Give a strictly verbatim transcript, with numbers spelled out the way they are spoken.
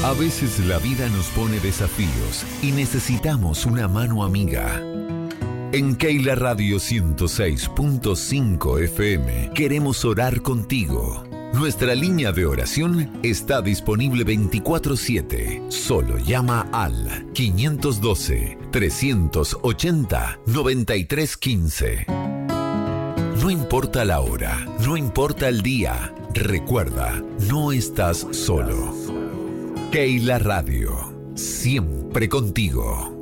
A veces la vida nos pone desafíos y necesitamos una mano amiga. En Keila Radio ciento seis punto cinco F M queremos orar contigo. Nuestra línea de oración está disponible veinticuatro siete. Solo llama al quinientos doce, trescientos ochenta, noventa y tres quince. No importa la hora, no importa el día, recuerda, no estás solo. Keila Radio, siempre contigo.